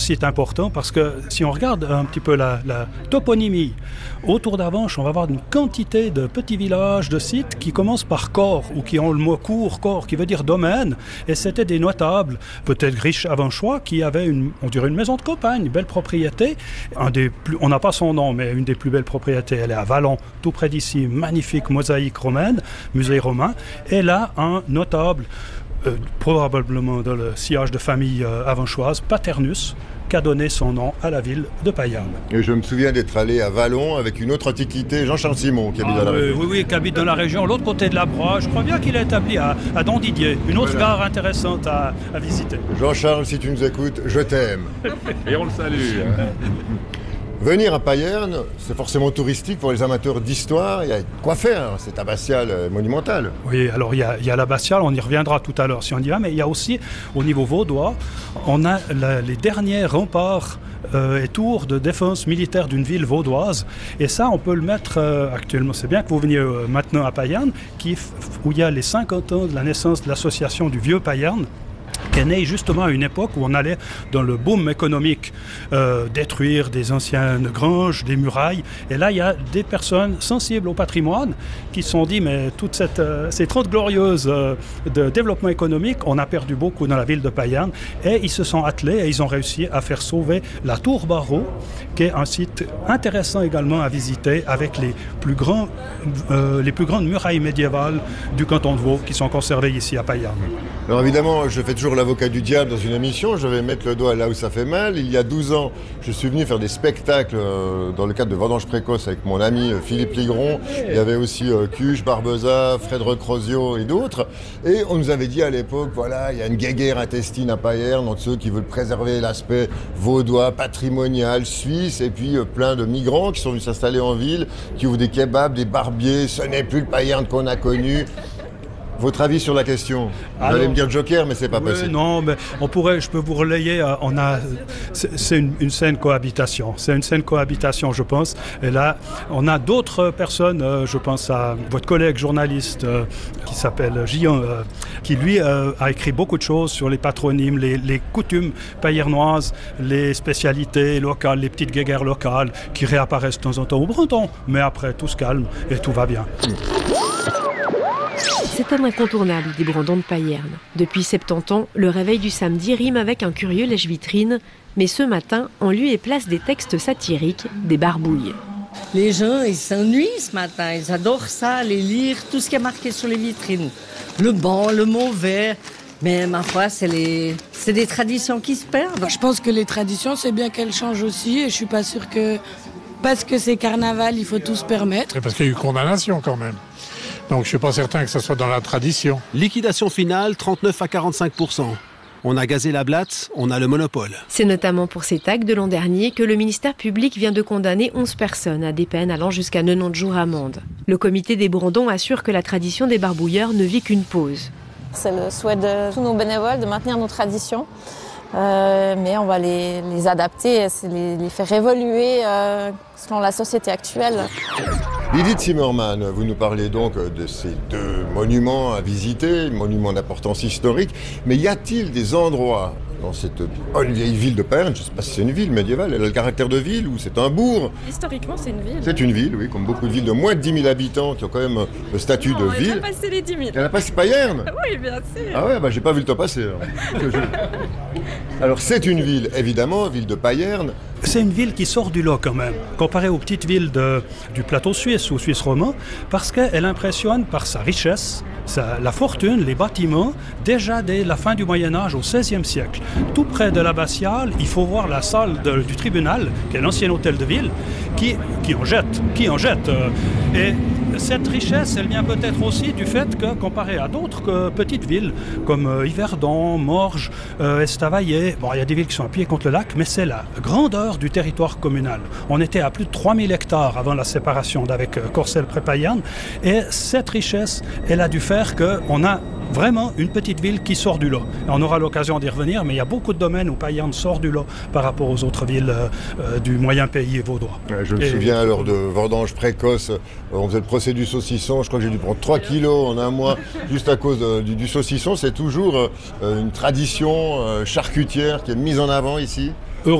site important parce que si on regarde un petit peu la toponymie, autour d'Avenches, on va avoir une quantité de petits villages, de sites qui commencent par corps ou qui ont le mot cour, corps, qui veut dire domaine. Et c'était des notables, peut-être riches avenchois, qui avaient on dirait une maison de campagne, une belle propriété. On n'a pas son nom, mais une des plus belles propriétés, elle est à Vallon, tout près d'ici, magnifique mosaïque romaine, musée romain. Et là, un notable, probablement dans le sillage de famille avenchoise, Paternus, qui a donné son nom à la ville de Payerne. Et je me souviens d'être allé à Vallon avec une autre antiquité, Jean-Charles Simon, qui habite dans la région. Oui, qui habite dans la région, l'autre côté de la Broye. Je crois bien qu'il est établi à Dondidier, une autre gare intéressante à visiter. Jean-Charles, si tu nous écoutes, je t'aime. Et on le salue. Venir à Payerne, c'est forcément touristique pour les amateurs d'histoire. Il y a quoi faire, cette abbatiale monumentale. Oui, alors il y a l'abbatiale, on y reviendra tout à l'heure si on y va, mais il y a aussi, au niveau vaudois, on a les derniers remparts et tours de défense militaire d'une ville vaudoise. Et ça, on peut le mettre actuellement. C'est bien que vous veniez maintenant à Payerne, où il y a les 50 ans de la naissance de l'association du Vieux Payerne, qui est né justement à une époque où on allait dans le boom économique détruire des anciennes granges, des murailles. Et là, il y a des personnes sensibles au patrimoine qui se sont dit, mais toute ces 30 glorieuses de développement économique, on a perdu beaucoup dans la ville de Payerne. Et ils se sont attelés et ils ont réussi à faire sauver la Tour Barreau, qui est un site intéressant également à visiter avec les plus grandes murailles médiévales du canton de Vaud qui sont conservées ici à Payerne. Alors évidemment, je fais toujours l'avocat du diable dans une émission, je vais mettre le doigt là où ça fait mal. Il y a 12 ans, je suis venu faire des spectacles dans le cadre de Vendanges Précoces avec mon ami Philippe Ligron. Il y avait aussi Cuche, Barbeza, Fred Recrozio et d'autres. Et on nous avait dit à l'époque, voilà, il y a une guéguerre intestine à Payerne entre ceux qui veulent préserver l'aspect vaudois, patrimonial, suisse, et puis plein de migrants qui sont venus s'installer en ville, qui ouvrent des kebabs, des barbiers. Ce n'est plus le Payerne qu'on a connu. Votre avis sur la question? Vous allez me dire Joker, mais c'est pas possible. Non, mais je peux vous relayer. C'est une saine cohabitation. C'est une saine cohabitation, je pense. Et là, on a d'autres personnes. Je pense à votre collègue journaliste qui s'appelle Gillon, qui lui a écrit beaucoup de choses sur les patronymes, les coutumes payernoises, les spécialités locales, les petites guéguerres locales qui réapparaissent de temps en temps au Breton. Mais après, tout se calme et tout va bien. C'est un incontournable des Brandons de Payerne. Depuis 70 ans, le réveil du samedi rime avec un curieux lèche-vitrine, mais ce matin, en lieu et place des textes satiriques, des barbouilles. Les gens, ils s'ennuient ce matin, ils adorent ça, aller lire tout ce qui est marqué sur les vitrines. Le bon, le mauvais, mais ma foi, c'est des traditions qui se perdent. Je pense que les traditions, c'est bien qu'elles changent aussi, et je suis pas sûre que, parce que c'est carnaval, il faut tout se permettre. Et parce qu'il y a eu condamnation quand même. Donc je ne suis pas certain que ce soit dans la tradition. Liquidation finale, 39 à 45%. On a gazé la blatte, on a le monopole. C'est notamment pour cet acte de l'an dernier que le ministère public vient de condamner 11 personnes à des peines allant jusqu'à 90 jours amende. Le comité des Brandons assure que la tradition des barbouilleurs ne vit qu'une pause. C'est le souhait de tous nos bénévoles de maintenir nos traditions. Mais on va les adapter, les faire évoluer selon la société actuelle. Lydie Zimmermann, vous nous parlez donc de ces deux monuments à visiter, monuments d'importance historique, mais y a-t-il des endroits dans cette bonne vieille ville de Payerne, je ne sais pas si c'est une ville médiévale, elle a le caractère de ville ou c'est un bourg? Historiquement, c'est une ville. C'est une ville, oui, comme beaucoup de villes de moins de 10 000 habitants qui ont quand même le statut de ville. Elle a passé les 10 000. Elle a passé Payerne? Oui, bien sûr. Ah ouais, j'ai pas vu le temps passer. Alors c'est une ville, évidemment, ville de Payerne. C'est une ville qui sort du lot quand même, comparée aux petites villes du plateau suisse ou suisse roman, parce qu'elle impressionne par sa richesse, la fortune, les bâtiments, déjà dès la fin du Moyen-Âge au XVIe siècle. Tout près de l'abbatiale, il faut voir la salle du tribunal, qui est l'ancien hôtel de ville, qui en jette. Et cette richesse, elle vient peut-être aussi du fait que, comparé à d'autres petites villes, comme Yverdon, Morges, Estavayer, il y a des villes qui sont appuyées contre le lac, mais c'est la grandeur du territoire communal. On était à plus de 3000 hectares avant la séparation d'avec Corcelles-près-Payerne, et cette richesse, elle a dû faire qu'on a vraiment une petite ville qui sort du lot. Et on aura l'occasion d'y revenir, mais il y a beaucoup de domaines où Payerne sort du lot par rapport aux autres villes du moyen pays vaudois. Je me souviens alors de Vendanges Précoces, on faisait le procès du saucisson, je crois que j'ai dû prendre 3 kilos en un mois juste à cause du saucisson. C'est toujours une tradition charcutière qui est mise en avant ici.